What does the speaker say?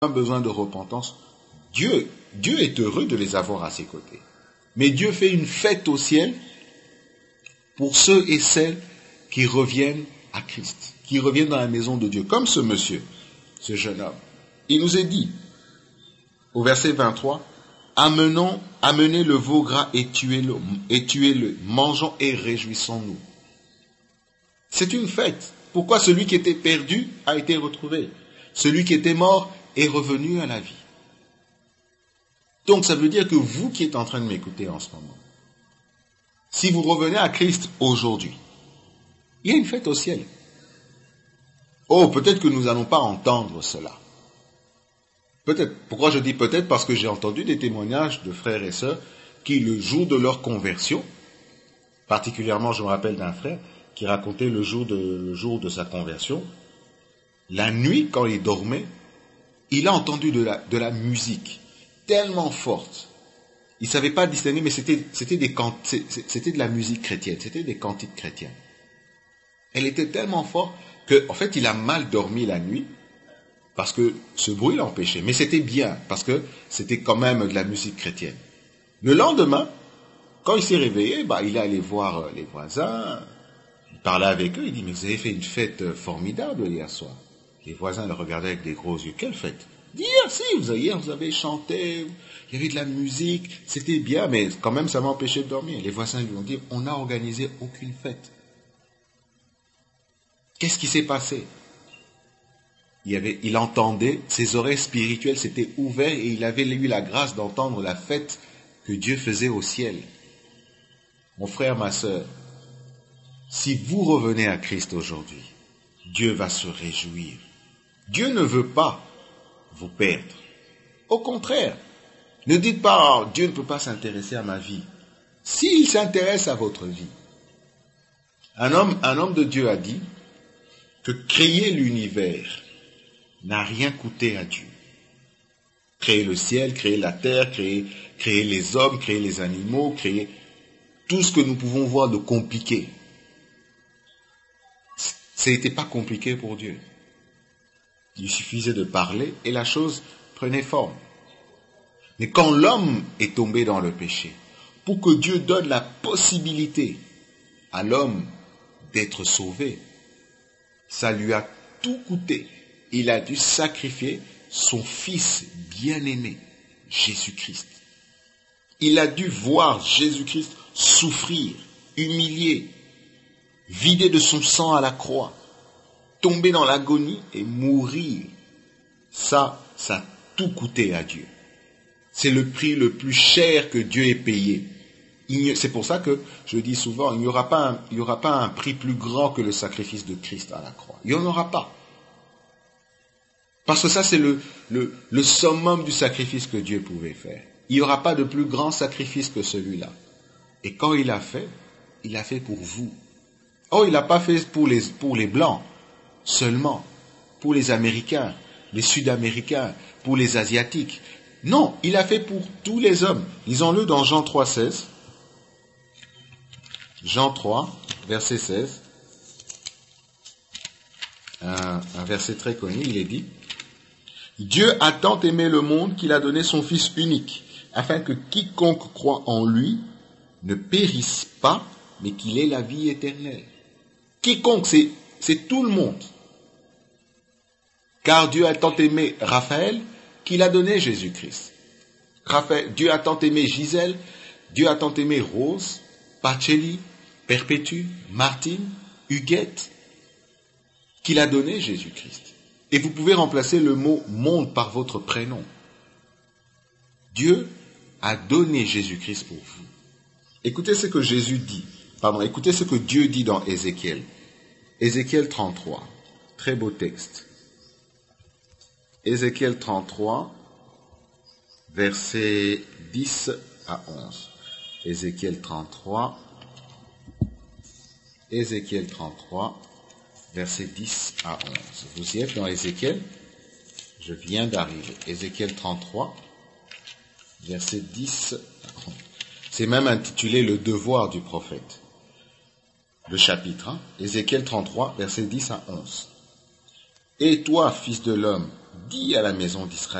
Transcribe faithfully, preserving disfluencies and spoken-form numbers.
besoin de repentance, Dieu, Dieu est heureux de les avoir à ses côtés. Mais Dieu fait une fête au ciel pour ceux et celles qui reviennent à Christ, qui reviennent dans la maison de Dieu, comme ce monsieur, ce jeune homme. Il nous est dit, au verset vingt-trois, amenons, amenez le veau gras et tuez-le, et tuez-le, mangeons et réjouissons-nous. C'est une fête. Pourquoi celui qui était perdu a été retrouvé? Celui qui était mort est revenu à la vie. Donc ça veut dire que vous qui êtes en train de m'écouter en ce moment, si vous revenez à Christ aujourd'hui, il y a une fête au ciel. Oh, peut-être que nous n'allons pas entendre cela. Peut-être. Pourquoi je dis peut-être? Parce que j'ai entendu des témoignages de frères et sœurs qui, le jour de leur conversion, particulièrement je me rappelle d'un frère qui racontait le jour de, le jour de sa conversion, la nuit, quand il dormait, il a entendu de la, de la musique tellement forte. Il ne savait pas distinguer, mais c'était, c'était, des, c'était de la musique chrétienne, c'était des cantiques chrétiens. Elle était tellement forte qu'en en fait, il a mal dormi la nuit parce que ce bruit l'empêchait. Mais c'était bien, parce que c'était quand même de la musique chrétienne. Le lendemain, quand il s'est réveillé, bah, il est allé voir les voisins, il parlait avec eux, il dit, mais vous avez fait une fête formidable hier soir. Les voisins le regardaient avec des gros yeux. Quelle fête? Hier, si, vous avez, hier, vous avez chanté, il y avait de la musique, c'était bien, mais quand même, ça m'a empêché de dormir. Les voisins lui ont dit, on n'a organisé aucune fête. Qu'est-ce qui s'est passé? Il, avait, il entendait, ses oreilles spirituelles s'étaient ouvertes et il avait eu la grâce d'entendre la fête que Dieu faisait au ciel. Mon frère, ma sœur, si vous revenez à Christ aujourd'hui, Dieu va se réjouir. Dieu ne veut pas vous perdre. Au contraire, ne dites pas, oh, Dieu ne peut pas s'intéresser à ma vie. S'il s'intéresse à votre vie, un homme, un homme de Dieu a dit que créer l'univers n'a rien coûté à Dieu. Créer le ciel, créer la terre, créer, créer les hommes, créer les animaux, créer tout ce que nous pouvons voir de compliqué. Ce n'était pas compliqué pour Dieu. Il suffisait de parler et la chose prenait forme. Mais quand l'homme est tombé dans le péché, pour que Dieu donne la possibilité à l'homme d'être sauvé, ça lui a tout coûté. Il a dû sacrifier son fils bien-aimé, Jésus-Christ. Il a dû voir Jésus-Christ souffrir, humilié, vidé de son sang à la croix, tomber dans l'agonie et mourir. Ça, ça a tout coûté à Dieu. C'est le prix le plus cher que Dieu ait payé. C'est pour ça que je dis souvent, il n'y aura pas un, il n'y aura pas un prix plus grand que le sacrifice de Christ à la croix. Il n'y en aura pas. Parce que ça, c'est le, le, le summum du sacrifice que Dieu pouvait faire. Il n'y aura pas de plus grand sacrifice que celui-là. Et quand il a fait, il a fait pour vous. Oh, il n'a pas fait pour les, pour les Blancs seulement, pour les Américains, les Sud-Américains, pour les Asiatiques. Non, il a fait pour tous les hommes. Lisons-le dans Jean trois, seize. Jean trois, verset seize. Un, un verset très connu, il est dit, Dieu a tant aimé le monde qu'il a donné son Fils unique, afin que quiconque croit en lui ne périsse pas, mais qu'il ait la vie éternelle. Quiconque, c'est, c'est tout le monde. Car Dieu a tant aimé Raphaël qu'il a donné Jésus-Christ. Raphaël, Dieu a tant aimé Gisèle, Dieu a tant aimé Rose, Pacheli, Perpétue, Martine, Huguette, qu'il a donné Jésus-Christ. Et vous pouvez remplacer le mot monde par votre prénom. Dieu a donné Jésus-Christ pour vous. Écoutez ce que Jésus dit. Pardon, écoutez ce que Dieu dit dans Ézéchiel. Ézéchiel trente-trois. Très beau texte. Ézéchiel trente-trois, versets dix à onze. Ézéchiel trente-trois. Ézéchiel trente-trois, versets dix à onze. Vous y êtes dans Ézéchiel? Je viens d'arriver. Ézéchiel trente-trois, versets dix à onze. C'est même intitulé le devoir du prophète. Le chapitre, hein? Ézéchiel trente-trois, versets dix à onze. Et toi, fils de l'homme, dis à la maison d'Israël,